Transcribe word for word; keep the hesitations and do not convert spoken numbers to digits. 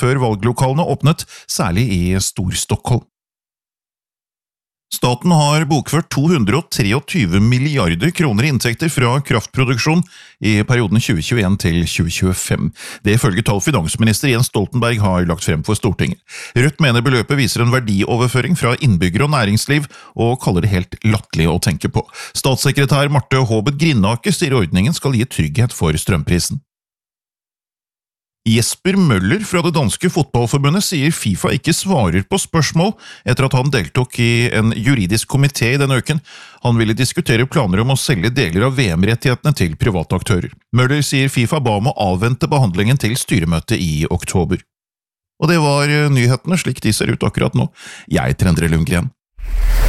før valglokalene åpnet, særlig i Stor-Stockholm. Staten har bokført to hundre og treogtyve milliarder kroner i inntekter fra kraftproduksjon i perioden tjue tjueen til tjue tjuefem. Det ifølge tall finansminister Jens Stoltenberg har lagt frem for Stortinget. Rødt mener beløpet viser en verdioverføring fra innbyggere og næringsliv, og kaller det helt latterlig å tenke på. Statssekretær Marte Håbet Grinaker sier ordningen skal gi trygghet for strømprisen. Jesper Møller fra det danske fotballforbundet sier FIFA ikke svarer på spørsmål etter at han deltok i en juridisk komité i denne uken. Han ville diskutere planer om å selge deler av V M-rettighetene til private aktører. Møller sier FIFA ba om å avvente behandlingen til styremøtet i oktober. Og det var nyhetene slik de ser ut akkurat nå. Jeg heter Endre Lundgren.